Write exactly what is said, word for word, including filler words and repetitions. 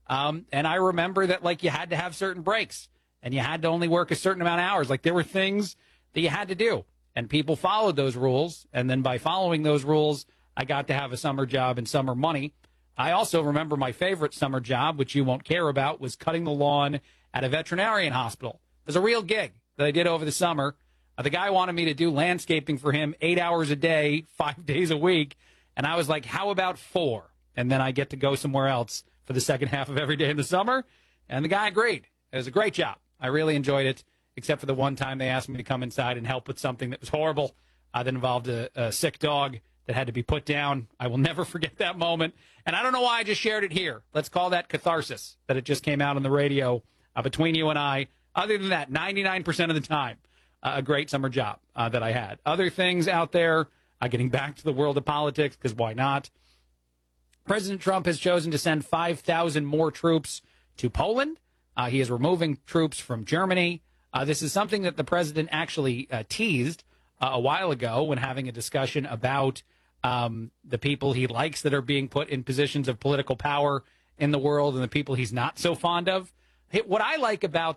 Um, and I remember that, like, you had to have certain breaks and you had to only work a certain amount of hours. Like, there were things that you had to do, and people followed those rules. And then by following those rules, I got to have a summer job and summer money. I also remember my favorite summer job, which you won't care about, was cutting the lawn at a veterinarian hospital. It was a real gig that I did over the summer. Uh, the guy wanted me to do landscaping for him eight hours a day, five days a week. And I was like, how about four? And then I get to go somewhere else for the second half of every day in the summer. And the guy agreed. It was a great job. I really enjoyed it, except for the one time they asked me to come inside and help with something that was horrible uh, that involved a, a sick dog that had to be put down. I will never forget that moment. And I don't know why I just shared it here. Let's call that catharsis, that it just came out on the radio uh, between you and I. Other than that, ninety-nine percent of the time, uh, a great summer job uh, that I had. Other things out there, uh, getting back to the world of politics, because why not? President Trump has chosen to send five thousand more troops to Poland. Uh, he is removing troops from Germany. Uh, this is something that the president actually uh, teased uh, a while ago when having a discussion about um, the people he likes that are being put in positions of political power in the world and the people he's not so fond of. What I like about